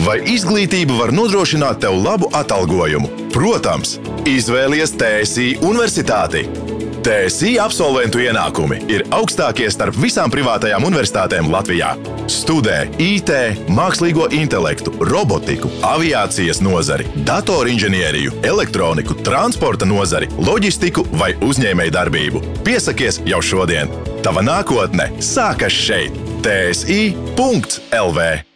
Vai izglītība var nodrošināt tev labu atalgojumu? Protams, izvēlies TSI Universitāti. TSI absolventu ienākumi ir augstākie starp visām privātajām universitātēm Latvijā. Studē IT, mākslīgo intelektu, robotiku, aviācijas nozari, datorinženieriju, elektroniku, transporta nozari, loģistiku vai uzņēmējdarbību. Piesakies jau šodien! Tava nākotne sākas šeit! TSI.LV